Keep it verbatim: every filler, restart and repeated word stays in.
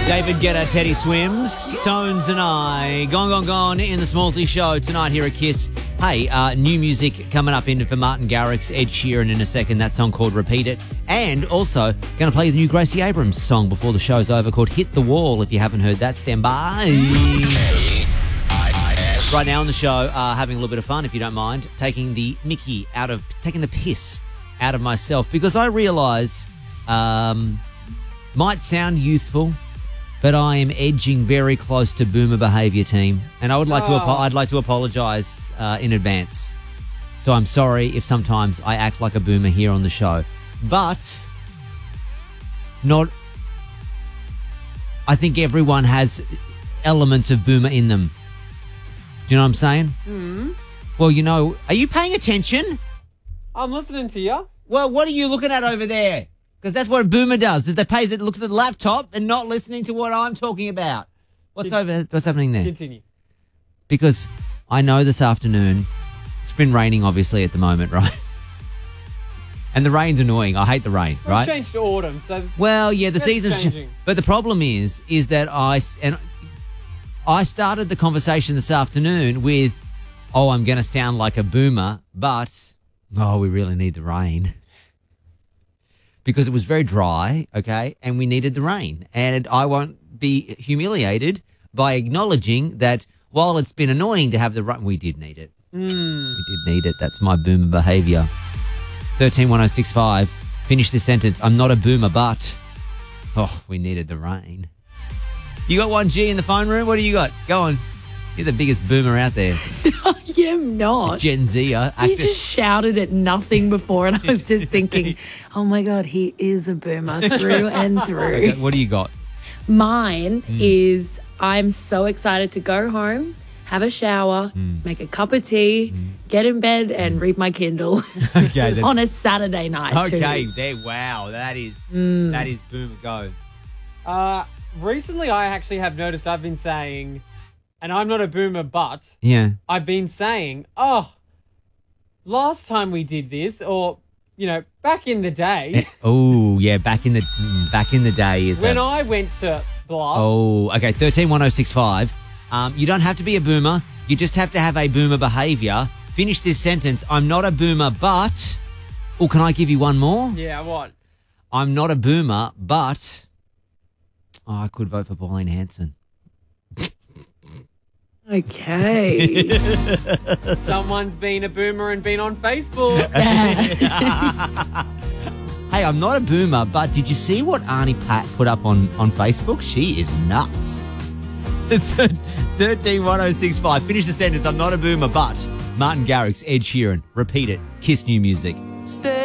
David Guetta, Teddy Swims, Tones and I. Gone, gone, gone in the Smallsy Show tonight here at Kiss. Hey, uh, new music coming up in for Martin Garrix, Ed Sheeran in a second. That song called Repeat It. And also going to play the new Gracie Abrams song before the show's over called Hit the Wall. If you haven't heard that, stand by. Right now on the show, uh, having a little bit of fun, if you don't mind, taking the mickey out of, taking the piss out of myself because I realise, um, might sound youthful, but I am edging very close to boomer behaviour, team, and I would like oh. to. I'd like to apologise uh, in advance. So I'm sorry if sometimes I act like a boomer here on the show, but not. I think everyone has elements of boomer in them. Do you know what I'm saying? Mm. Well, you know, are you paying attention? I'm listening to you. Well, what are you looking at over there? Because that's what a boomer does, is they pays it, looks at the laptop and not listening to what I'm talking about. What's Con- over? What's happening there? Continue. Because I know this afternoon, it's been raining obviously at the moment, right? And the rain's annoying. I hate the rain, We've right? changed to autumn, so Well, yeah, the That's season's changing. But the problem is, is that I and I started the conversation this afternoon with, "Oh, I'm going to sound like a boomer, but oh, we really need the rain." Because it was very dry, okay, and we needed the rain. And I won't be humiliated by acknowledging that while it's been annoying to have the rain, we did need it. Mm. We did need it. That's my boomer behaviour. thirteen one oh six five. Finish this sentence. I'm not a boomer, but oh, we needed the rain. You got one G in the phone room? What do you got? Go on. You're the biggest boomer out there. I am not. Gen Z. I, I He just shouted at nothing before, and I was just thinking, oh my God, he is a boomer through and through. Okay, what do you got? Mine Mm. is I'm so excited to go home, have a shower, Mm. make a cup of tea, get in bed, and read my Kindle Okay, then- on a Saturday night. Okay, too. there. Wow, that is Mm. that is boomer go. Uh, recently, I actually have noticed I've been saying, and I'm not a boomer, but Yeah. I've been saying, oh, last time we did this, or, you know, back in the day, Oh yeah, back in the mm, back in the day is when a, I went to Bluff. Oh, okay. Thirteen one oh six five. Um, you don't have to be a boomer. You just have to have a boomer behaviour. Finish this sentence. I'm not a boomer, but. Oh, can I give you one more? Yeah, what? I'm not a boomer, but. Oh, I could vote for Pauline Hanson. Okay. Someone's been a boomer and been on Facebook. Hey, I'm not a boomer, but did you see what Arnie Pat put up on, on Facebook? She is nuts. thirteen one oh six five. Finish the sentence. I'm not a boomer, but Martin Garrix, Ed Sheeran. Repeat it. Kiss new music. Stay